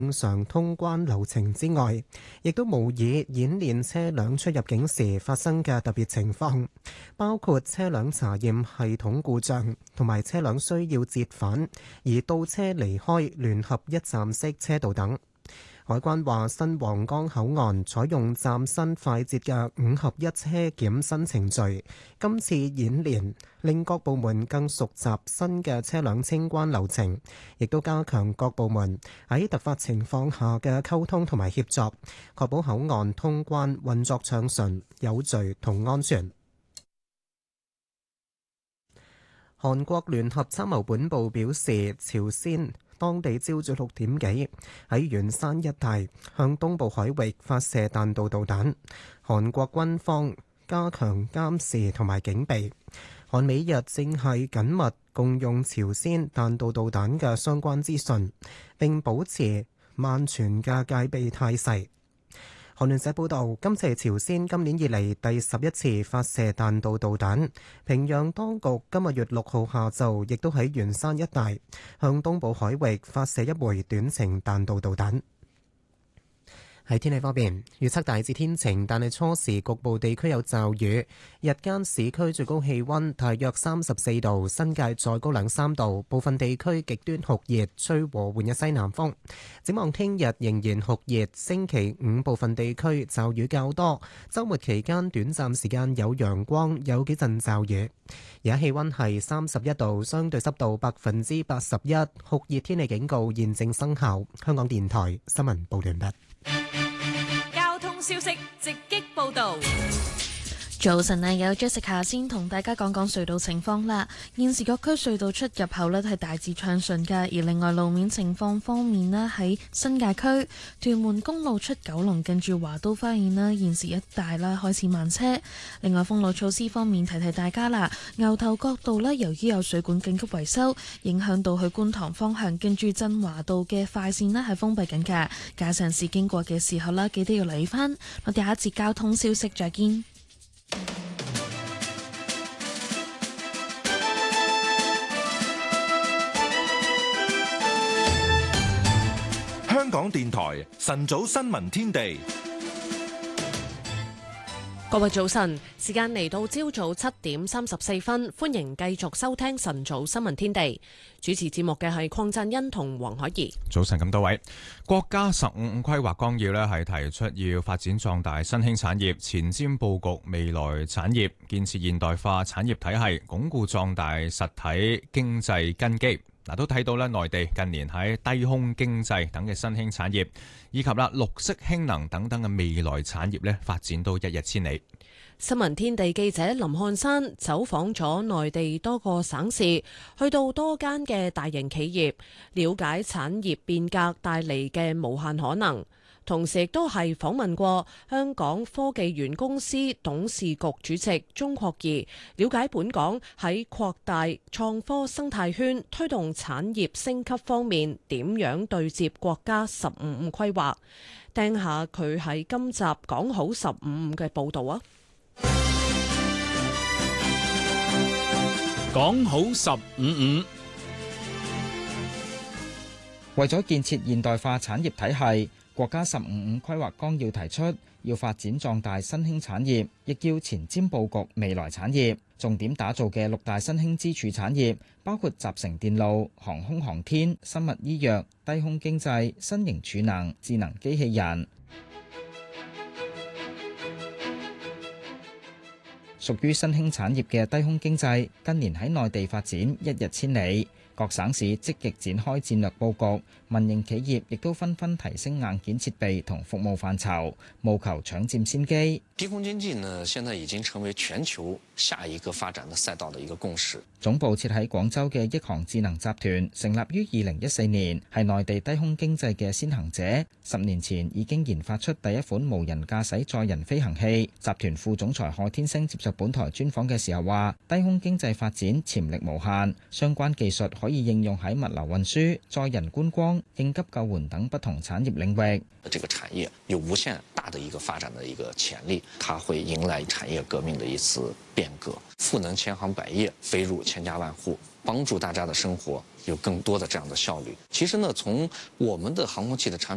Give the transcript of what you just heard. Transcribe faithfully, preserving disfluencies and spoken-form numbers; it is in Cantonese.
正常通關流程之外，亦都模擬演練車輛出入境時發生嘅特別情況，包括車輛查驗系統故障，同埋車輛需要折返而倒車離開聯合一站式車道等。海關話，新皇崗口岸採用嶄新快捷嘅五合一車檢新程序，今次演練令各部門更熟習新嘅車輛清關流程，亦都加強各部門喺突發情況下嘅溝通同埋協作，確保口岸通關運作暢順、有序同安全。韓國聯合參謀本部表示，朝鮮當地朝早六點幾喺元山一帶向東部海域發射彈道導彈，韓國軍方加強監視同埋警備。韓美日正係緊密共用朝鮮彈道導彈嘅相關資訊，並保持萬全嘅戒備態勢。韓聯社報導，今次係朝鮮今年以嚟第十一次發射彈道導彈。平壤當局今個月六號下晝亦都喺元山一帶向東部海域發射一枚短程彈道導彈。喺天氣方面，預測大致天晴，但係初時局部地區有驟雨。日間市區最高氣溫大約三十四度，新界再高兩三度。部分地區極端酷熱，吹和緩嘅西南風。展望聽日仍然酷熱，星期五部分地區驟雨較多。週末期間短暫時間有陽光，有幾陣驟雨。而家氣溫係三十一度，相對濕度百分之八十一，酷熱天氣警告現正生效。香港電台新聞報完畢。 交通消息直擊報道。 早晨啊，有 Jessica 先同大家講講隧道情況啦。現時各區隧道出入口呢係大致暢順㗎，而另外路面情況方面呢，喺新界區屯門公路出九龍近住華都花園啦，現時一帶啦開始慢車。另外封路措施方面，提提大家啦，牛頭角道呢，由於有水管緊急維修，影響到去觀塘方向近住振華道嘅快線呢係封閉緊㗎，駕駛人士經過嘅時候啦，記得要留意返。我哋下一節交通消息再見。 香港電台晨早新聞天地， 各位早晨，時間嚟到朝早七點三十四分，歡迎繼續收聽晨早新聞天地。主持節目嘅係鄺振欣同黃海怡。早晨咁多位，國家十五五規劃綱要呢係提出要發展壯大新興產業，前瞻佈局未來產業，建設現代化產業體系，鞏固壯大實體經濟根基。嗱，都睇到咧，內地近年喺低空經濟等嘅新興產業，以及啦綠色氫能等等嘅未來產業咧，發展到一日千里。 新聞天地記者林漢山走訪咗內地多個省市，去到多間嘅大型企業，了解產業變革帶嚟嘅無限可能。同時亦都係訪問過香港科技園公司董事局主席鍾國儀，了解本港喺擴大創科生態圈、推動產業升級方面點樣對接國家十五五規劃。聽下佢喺今集講好十五五嘅報導啊！ 講好十五五，為咗建設現代化產業體系，國家十五五規劃綱要提出，要發展壯大新興產業，亦要前瞻佈局未來產業。重點打造嘅六大新興支柱產業，包括集成電路、航空航天、生物醫藥、低空經濟、新型儲能、智能機器人。屬於新興產業嘅低空經濟，近年喺內地發展一日千里。各省市積極展開戰略佈局，民營企業亦都紛紛提升硬件設備同服務範疇，務求搶佔先機。 低空經濟呢，現在已經成為全球下一個發展的賽道的一個共識。 總部設喺廣州嘅億航智能集團成立於二零一四年，係內地低空經濟嘅先行者。十年前已經研發出第一款無人駕駛載人飛行器。集團副總裁賀天星接受本台專訪嘅時候話，低空經濟發展潛力無限，相關技術可以應用喺物流運輸、載人觀光、應急救援等不同產業領域。 這個產業有無限大的一個發展的一個潛力，它會迎來產業革命的一次變革，賦能千行百業，飛入千家萬戶，幫助大家的生活有更多的這樣的效率。其實呢，從我們的航空器的產